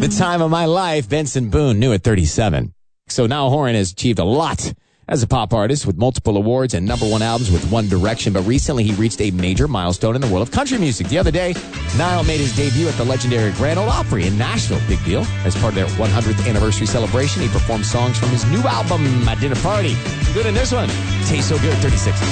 The time of my life, Benson Boone knew at 37. So Niall Horan has achieved a lot as a pop artist with multiple awards and #1 albums with One Direction, but recently he reached a major milestone in the world of country music. The other day, Niall made his debut at the legendary Grand Ole Opry in Nashville. Big deal. As part of their 100th anniversary celebration, he performed songs from his new album, My Dinner Party, including this one, Tastes So Good, 36.